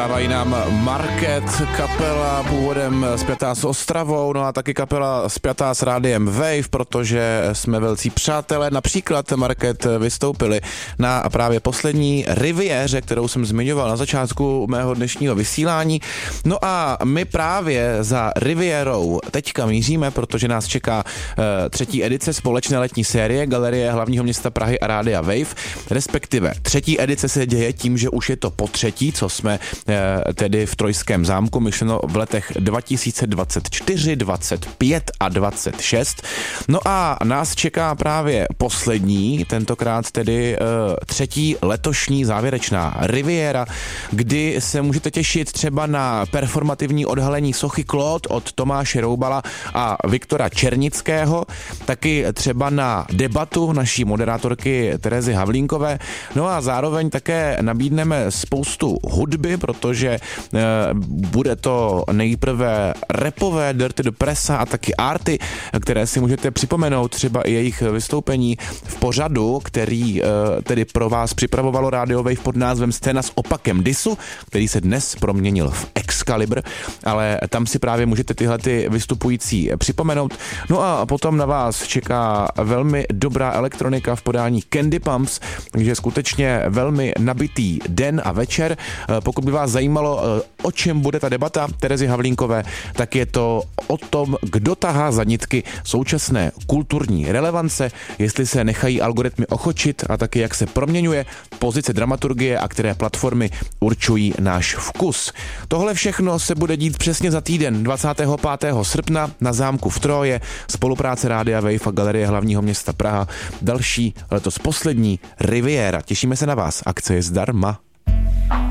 Zahrávají nám Market, kapela původem spjatá s Ostravou, no a taky kapela spjatá s rádiem Wave, protože jsme velcí přátelé. Například Market vystoupili na právě poslední Riviéře, kterou jsem zmiňoval na začátku mého dnešního vysílání. No a my právě za Riviérou teďka míříme, protože nás čeká třetí edice společné letní série Galerie hlavního města Prahy a rádia Wave, respektive třetí edice se děje tím, že už je to po třetí, co jsme tedy v Trojském zámku, myšleno v letech 2024, 25 a 26. No a nás čeká právě poslední, tentokrát tedy třetí letošní závěrečná Riviéra, kdy se můžete těšit třeba na performativní odhalení sochy Claude od Tomáše Roubala a Viktora Černického, taky třeba na debatu naší moderátorky Terezy Havlínkové, no a zároveň také nabídneme spoustu hudby, protože bude to nejprve rapové Dirty Depressa a taky Arty, které si můžete připomenout třeba i jejich vystoupení v pořadu, který tedy pro vás připravovalo Radio Wave pod názvem Scéna s opakem disu, který se dnes proměnil v Excalibur, ale tam si právě můžete tyhle ty vystupující připomenout. No a potom na vás čeká velmi dobrá elektronika v podání Candy Pumps, takže skutečně velmi nabitý den a večer. Pokud by vás zajímalo, o čem bude ta debata Terezy Havlínkové, tak je to o tom, kdo tahá za nitky současné kulturní relevance, jestli se nechají algoritmy ochočit a taky jak se proměňuje pozice dramaturgie a které platformy určují náš vkus. Tohle všechno se bude dít přesně za týden 25. srpna na zámku v Troje, spolupráce Rádia Wave a Galerie hlavního města Praha, další letos poslední Riviéra. Těšíme se na vás, akce je zdarma.